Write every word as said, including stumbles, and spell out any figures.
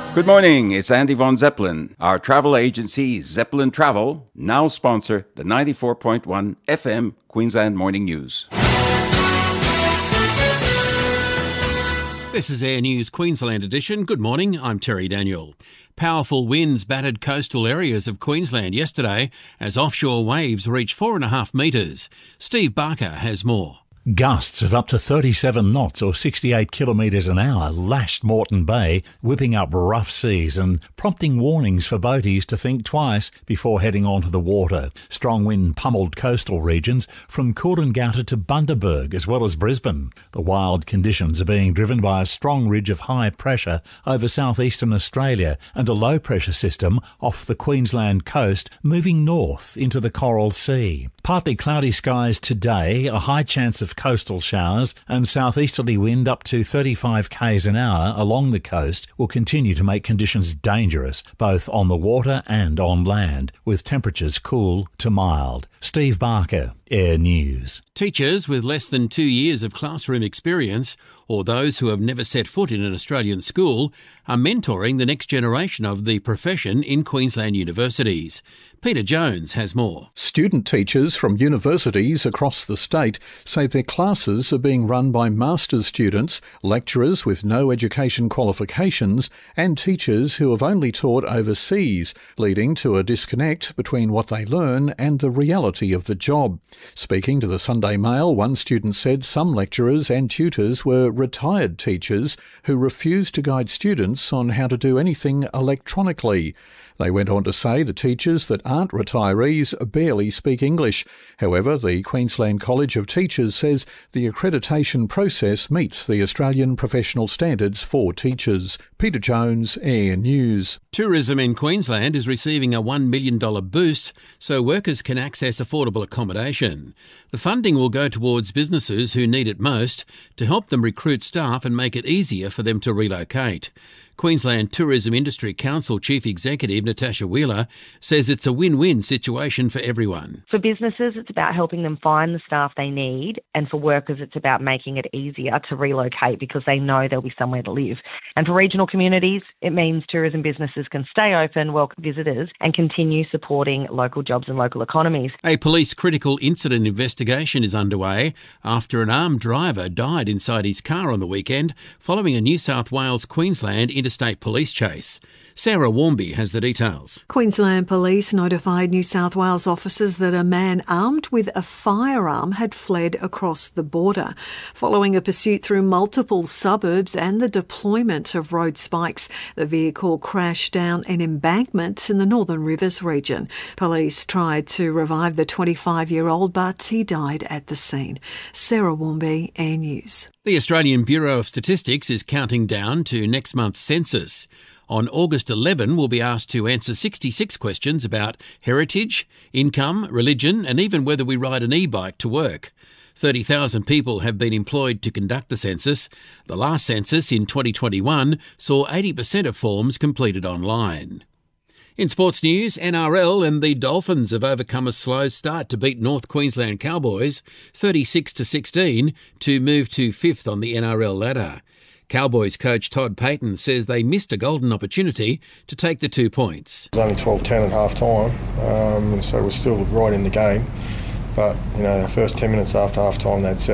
Good morning, it's Andy Von Zeppelin. Our travel agency, Zeppelin Travel, now sponsor the ninety-four point one F M Queensland Morning News. This is Air News Queensland edition. Good morning, I'm Terry Daniel. Powerful winds battered coastal areas of Queensland yesterday as offshore waves reached four and a half metres. Steve Barker has more. Gusts of up to thirty-seven knots or sixty-eight kilometres an hour lashed Moreton Bay, whipping up rough seas and prompting warnings for boaties to think twice before heading onto the water. Strong wind pummeled coastal regions from Coolangatta to Bundaberg as well as Brisbane. The wild conditions are being driven by a strong ridge of high pressure over southeastern Australia and a low pressure system off the Queensland coast moving north into the Coral Sea. Partly cloudy skies today, a high chance of coastal showers and southeasterly wind up to thirty-five k's an hour along the coast will continue to make conditions dangerous, both on the water and on land, with temperatures cool to mild. Steve Barker, Air News. Teachers with less than two years of classroom experience or those who have never set foot in an Australian school are mentoring the next generation of the profession in Queensland universities. Peter Jones has more. Student teachers from universities across the state say their classes are being run by master's students, lecturers with no education qualifications, and teachers who have only taught overseas, leading to a disconnect between what they learn and the reality of the job. Speaking to the Sunday Mail, one student said some lecturers and tutors were retired teachers who refused to guide students on how to do anything electronically. They went on to say the teachers that aren't retirees barely speak English. However, the Queensland College of Teachers says the accreditation process meets the Australian professional standards for teachers. Peter Jones, Air News. Tourism in Queensland is receiving a one million dollars boost so workers can access affordable accommodation. The funding will go towards businesses who need it most to help them recruit staff and make it easier for them to relocate. Queensland Tourism Industry Council Chief Executive Natasha Wheeler says it's a win-win situation for everyone. For businesses, it's about helping them find the staff they need, and for workers, it's about making it easier to relocate because they know there'll be somewhere to live. And for regional communities, it means tourism businesses can stay open, welcome visitors, and continue supporting local jobs and local economies. A police critical incident investigation is underway after an armed driver died inside his car on the weekend following a New South Wales-Queensland interstate police chase. Sarah Warmby has the details. Queensland Police notified New South Wales officers that a man armed with a firearm had fled across the border. Following a pursuit through multiple suburbs and the deployment of road spikes, the vehicle crashed down an embankment in the Northern Rivers region. Police tried to revive the twenty-five-year-old, but he died at the scene. Sarah Warmby, Air News. The Australian Bureau of Statistics is counting down to next month's census. On August eleventh, we'll be asked to answer sixty-six questions about heritage, income, religion, and even whether we ride an e-bike to work. thirty thousand people have been employed to conduct the census. The last census in twenty twenty-one saw eighty percent of forms completed online. In sports news, N R L and the Dolphins have overcome a slow start to beat North Queensland Cowboys thirty-six to sixteen to move to fifth on the N R L ladder. Cowboys coach Todd Payton says they missed a golden opportunity to take the two points. It was only twelve ten at half time, um, so we're still right in the game. But, you know, the first ten minutes after half time, they'd set